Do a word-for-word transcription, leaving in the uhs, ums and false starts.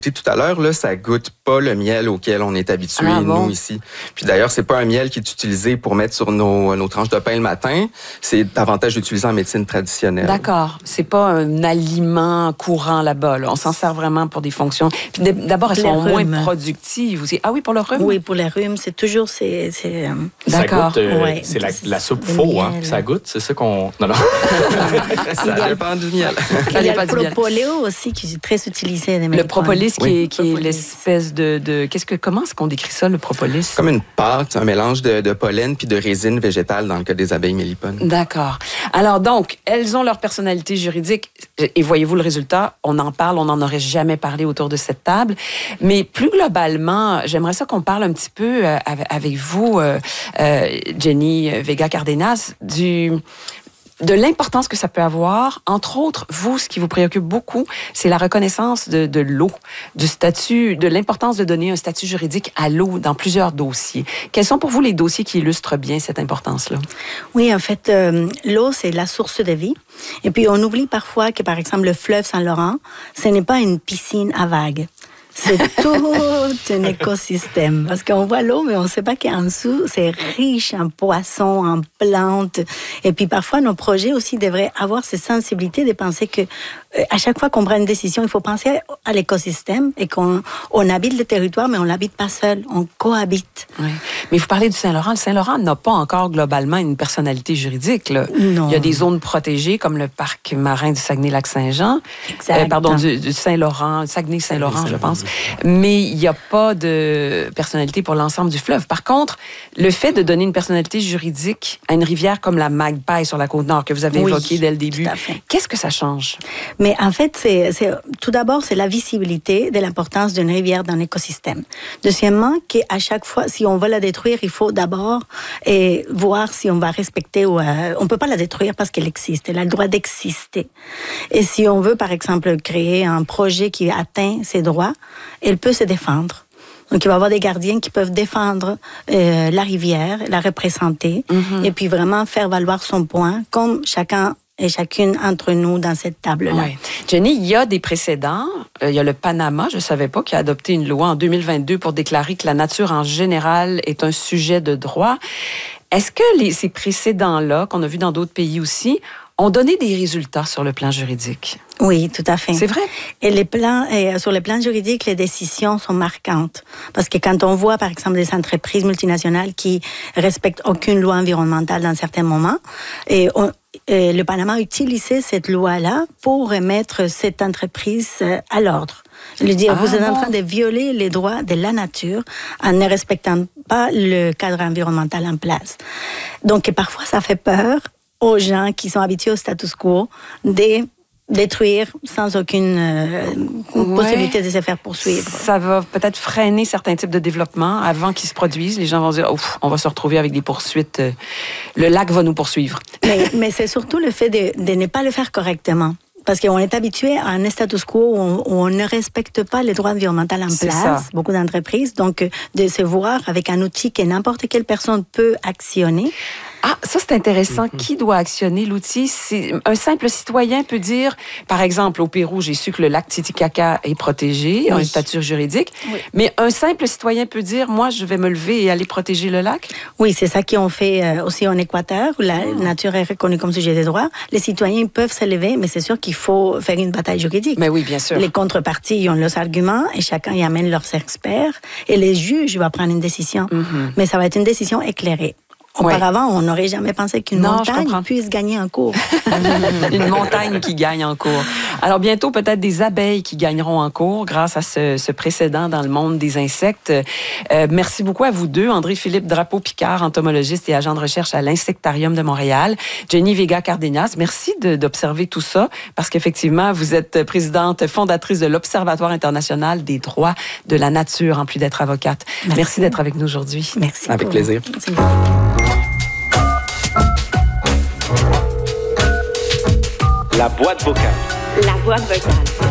Tout à l'heure, là, ça goûte pas le miel auquel on est habitué, ah, bon? nous, ici. Puis d'ailleurs, c'est pas un miel qui est utilisé pour mettre sur nos, nos tranches de pain le matin. C'est davantage utilisé en médecine traditionnelle. D'accord. C'est pas un aliment courant là-bas, là. On s'en sert vraiment pour des fonctions. Puis d'abord, elles sont moins productives aussi. Ah oui, pour le rhume? Oui, pour les rhumes, c'est toujours... C'est, c'est, euh... D'accord. Ça goûte, euh, ouais, c'est la, la soupe faux, hein? Ça goûte, c'est ça qu'on... Non, non. Ça dépend du miel. Il y a le propoléo aussi qui est très utilisé. Le propolis qui oui. est, qui est l'espèce de, de... Qu'est-ce que, comment est-ce qu'on décrit ça, le propolis? Comme une pâte, un mélange de, de pollen puis de résine végétale dans le cas des abeilles mélipones. D'accord. Alors donc, elles ont leur personnalité juridique et voyez-vous le résultat, on en parle, on n'en aurait jamais parlé autour de cette table. Mais plus globalement, j'aimerais ça qu'on parle un petit peu euh, avec vous, euh, euh, Jenny Vega Cardenas, du... de l'importance que ça peut avoir. Entre autres, vous, ce qui vous préoccupe beaucoup, c'est la reconnaissance de, de l'eau, du statut, de l'importance de donner un statut juridique à l'eau dans plusieurs dossiers. Quels sont pour vous les dossiers qui illustrent bien cette importance-là? Oui, en fait, euh, l'eau, c'est la source de vie. Et puis, on oublie parfois que, par exemple, le fleuve Saint-Laurent, ce n'est pas une piscine à vagues. C'est tout un écosystème. Parce qu'on voit l'eau, mais on ne sait pas qu'en dessous, c'est riche en poissons, en plantes. Et puis parfois, nos projets aussi devraient avoir cette sensibilité de penser que à chaque fois qu'on prend une décision, il faut penser à l'écosystème et qu'on on habite le territoire, mais on l'habite pas seul, on cohabite. Oui. Mais vous parlez du Saint-Laurent. Le Saint-Laurent n'a pas encore globalement une personnalité juridique, là. Non. Il y a des zones protégées comme le parc marin du Saguenay-Lac-Saint-Jean. Euh, pardon, du, du Saint-Laurent, Saguenay-Saint-Laurent, je pense. Mais il n'y a pas de personnalité pour l'ensemble du fleuve. Par contre, le fait de donner une personnalité juridique à une rivière comme la Magpie sur la Côte-Nord, que vous avez oui, évoquée dès le début, qu'est-ce que ça change? Mais en fait, c'est, c'est, tout d'abord, c'est la visibilité de l'importance d'une rivière dans l'écosystème. Deuxièmement, qu'à chaque fois, si on veut la détruire, il faut d'abord et voir si on va respecter ou... Euh, on ne peut pas la détruire parce qu'elle existe. Elle a le droit d'exister. Et si on veut, par exemple, créer un projet qui atteint ses droits, elle peut se défendre. Donc, il va y avoir des gardiens qui peuvent défendre euh, la rivière, la représenter, mm-hmm. et puis vraiment faire valoir son point, comme chacun et chacune entre nous dans cette table-là. Oui. Jenny, il y a des précédents. Il y a le Panama, je ne savais pas, qui a adopté une loi en deux mille vingt-deux pour déclarer que la nature en général est un sujet de droit. Est-ce que les, ces précédents-là, qu'on a vus dans d'autres pays aussi, ont donné des résultats sur le plan juridique? Oui, tout à fait. C'est vrai. Et les plans, et sur le plan juridique, les décisions sont marquantes. Parce que quand on voit, par exemple, des entreprises multinationales qui respectent aucune loi environnementale dans certains moments, et, on, et le Panama a utilisé cette loi-là pour remettre cette entreprise à l'ordre. Lui dire, ah, vous êtes bon. en train de violer les droits de la nature en ne respectant pas le cadre environnemental en place. Donc, parfois, ça fait peur aux gens qui sont habitués au status quo de détruire sans aucune euh, ouais. possibilité de se faire poursuivre. Ça va peut-être freiner certains types de développement avant qu'ils se produisent. Les gens vont dire, ouf, on va se retrouver avec des poursuites. Le lac va nous poursuivre. Mais, mais c'est surtout le fait de, de ne pas le faire correctement. Parce qu'on est habitué à un status quo où on, où on ne respecte pas les droits environnementaux en C'est place, ça. beaucoup d'entreprises. Donc, de se voir avec un outil que n'importe quelle personne peut actionner. Ah, ça, c'est intéressant. Mm-hmm. Qui doit actionner l'outil? C'est, un simple citoyen peut dire, par exemple, au Pérou, j'ai su que le lac Titicaca est protégé, oui. a un statut juridique, oui. mais un simple citoyen peut dire, moi, je vais me lever et aller protéger le lac? Oui, c'est ça qu'on fait aussi en Équateur, où la oh. nature est reconnue comme sujet des droits. Les citoyens peuvent se lever, mais c'est sûr qu'il faut faire une bataille juridique. Mais oui, bien sûr. Les contreparties, ils ont leurs arguments et chacun y amène leurs experts. Et les juges vont prendre une décision. Mm-hmm. Mais ça va être une décision éclairée. Auparavant, ouais. on n'aurait jamais pensé qu'une non, montagne puisse gagner en cours. Une montagne qui gagne en cours. Alors bientôt, peut-être des abeilles qui gagneront en cours grâce à ce, ce précédent dans le monde des insectes. Euh, merci beaucoup à vous deux, André-Philippe Drapeau-Picard, entomologiste et agent de recherche à l'Insectarium de Montréal. Jenny Vega Cardenas, merci de, d'observer tout ça, parce qu'effectivement, vous êtes présidente fondatrice de l'Observatoire international des droits de la nature, en plus d'être avocate. Merci, merci d'être avec nous aujourd'hui. Merci. Avec plaisir. Merci. La boîte vocale. La boîte vocale.